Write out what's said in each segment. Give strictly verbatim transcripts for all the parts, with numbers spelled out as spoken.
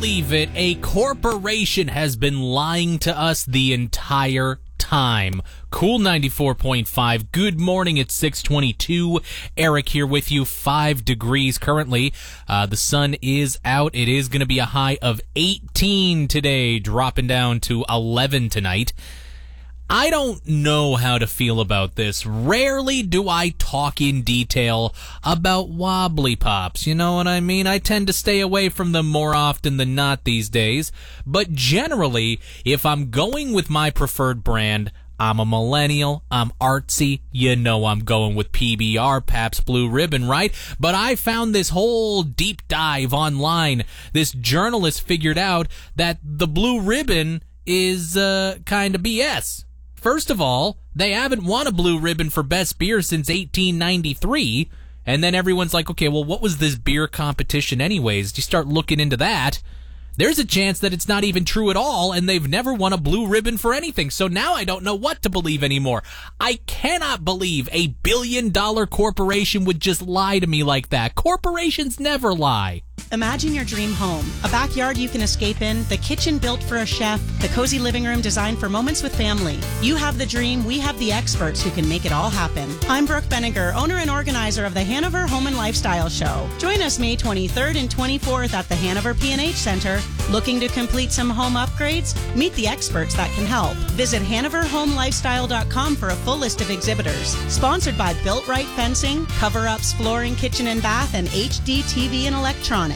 Believe it, a corporation has been lying to us the entire time. Cool ninety-four point five. Good morning. It's six twenty-two. Eric here with you. Five degrees currently. Uh, the sun is out. It is going to be a high of eighteen today, dropping down to eleven tonight. I don't know how to feel about this. Rarely do I talk in detail about wobbly pops. You know what I mean? I tend to stay away from them more often than not these days. But generally, if I'm going with my preferred brand, I'm a millennial, I'm artsy, you know I'm going with P B R, Pabst Blue Ribbon, right? But I found this whole deep dive online. This journalist figured out that the Blue Ribbon is uh, kind of B S. First of all, they haven't won a Blue Ribbon for Best Beer since eighteen ninety-three, and then everyone's like, okay, well, what was this beer competition anyways? You start looking into that, there's a chance that it's not even true at all, and they've never won a Blue Ribbon for anything, so now I don't know what to believe anymore. I cannot believe a billion-dollar corporation would just lie to me like that. Corporations never lie. Imagine your dream home, a backyard you can escape in, the kitchen built for a chef, the cozy living room designed for moments with family. You have the dream, we have the experts who can make it all happen. I'm Brooke Benninger, owner and organizer of the Hanover Home and Lifestyle Show. Join us May twenty-third and twenty-fourth at the Hanover P and H Center. Looking to complete some home upgrades? Meet the experts that can help. Visit Hanover Home Lifestyle dot com for a full list of exhibitors. Sponsored by Built Right Fencing, Cover Ups Flooring, Kitchen and Bath, and H D T V and Electronics.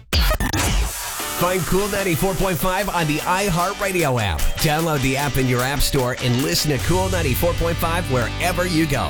Find Cool ninety-four point five on the iHeartRadio app. Download the app in your app store and listen to Cool ninety-four point five wherever you go.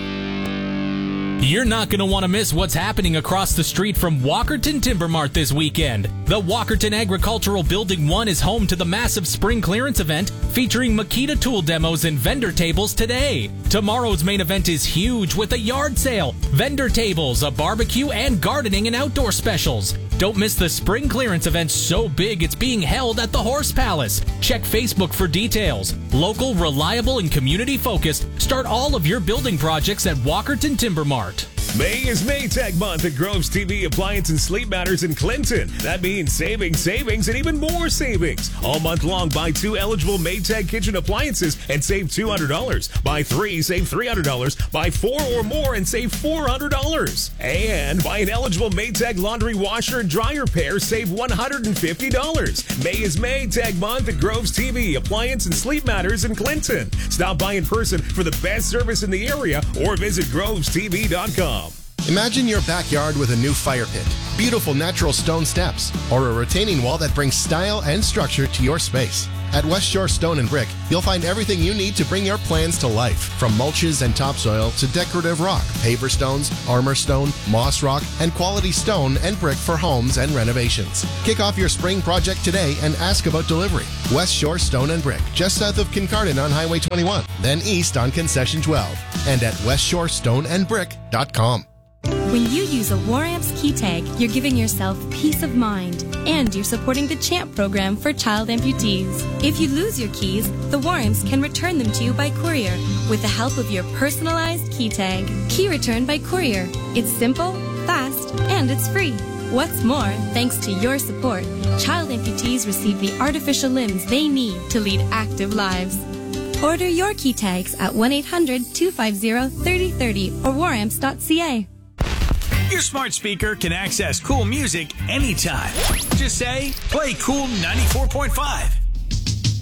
You're not going to want to miss what's happening across the street from Walkerton Timber Mart this weekend. The Walkerton Agricultural Building one is home to the massive spring clearance event featuring Makita tool demos and vendor tables today. Tomorrow's main event is huge with a yard sale, vendor tables, a barbecue, and gardening and outdoor specials. Don't miss the spring clearance event so big it's being held at the Horse Palace. Check Facebook for details. Local, reliable, and community-focused. Start all of your building projects at Walkerton Timber Mart. May is Maytag month at Groves T V Appliance and Sleep Matters in Clinton. That means savings, savings, and even more savings. All month long, buy two eligible Maytag kitchen appliances and save two hundred dollars. Buy three, save three hundred dollars. Buy four or more and save four hundred dollars. And buy an eligible Maytag laundry washer and dryer pair, save one hundred fifty dollars. May is Maytag month at Groves T V Appliance and Sleep Matters in Clinton. Stop by in person for the best service in the area or visit groves t v dot com. Imagine your backyard with a new fire pit, beautiful natural stone steps, or a retaining wall that brings style and structure to your space. At West Shore Stone and Brick, you'll find everything you need to bring your plans to life, from mulches and topsoil to decorative rock, paver stones, armor stone, moss rock, and quality stone and brick for homes and renovations. Kick off your spring project today and ask about delivery. West Shore Stone and Brick, just south of Kincardine on Highway twenty-one, then east on Concession twelve, and at west shore stone and brick dot com. When you use a Waramps key tag, you're giving yourself peace of mind, and you're supporting the CHAMP program for child amputees. If you lose your keys, the Waramps can return them to you by courier with the help of your personalized key tag. Key return by courier. It's simple, fast, and it's free. What's more, thanks to your support, child amputees receive the artificial limbs they need to lead active lives. Order your key tags at one eight hundred two five zero three zero three zero or waramps dot c a. Your smart speaker can access cool music anytime. Just say, play Cool ninety-four point five.